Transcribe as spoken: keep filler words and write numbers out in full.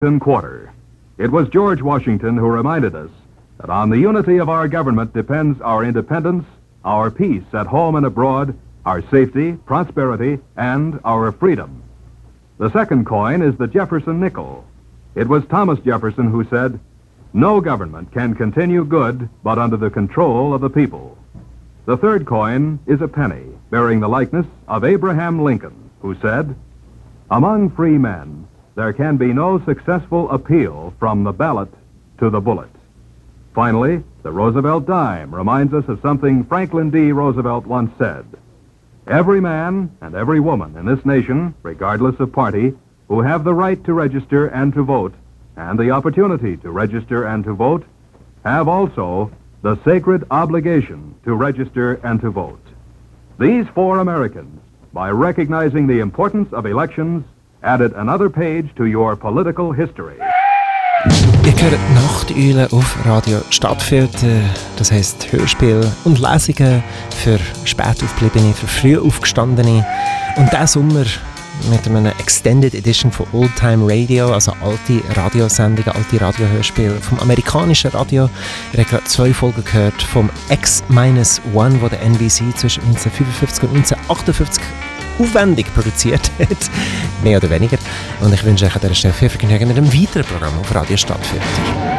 Quarter. It was George Washington who reminded us that on the unity of our government depends our independence, our peace at home and abroad, our safety, prosperity, and our freedom. The second coin is the Jefferson nickel. It was Thomas Jefferson who said, "No government can continue good but under the control of the people." The third coin is a penny, bearing the likeness of Abraham Lincoln, who said, "Among free men, there can be no successful appeal from the ballot to the bullet." Finally, the Roosevelt dime reminds us of something Franklin D. Roosevelt once said. "Every man and every woman in this nation, regardless of party, who have the right to register and to vote, and the opportunity to register and to vote, have also the sacred obligation to register and to vote." These four Americans, by recognizing the importance of elections, added another page to your political history. Ihr hört Nachteulen auf Radio Stadtfilter, das heisst Hörspiel und Lesungen für spät aufgebliebene, für früh aufgestandene. Und diesen Sommer mit einer Extended Edition von Old Time Radio, also alte Radiosendungen, alte Radiohörspiele vom amerikanischen Radio. Ich habe gerade zwei Folgen gehört vom X eins, wo der N B C zwischen neunzehnhundertfünfundfünfzig und neunzehnhundertachtundfünfzig aufwendig produziert hat, mehr oder weniger. Und ich wünsche euch an dieser Stelle viel Vergnügen mit einem weiteren Programm auf Radio Stadtfilter.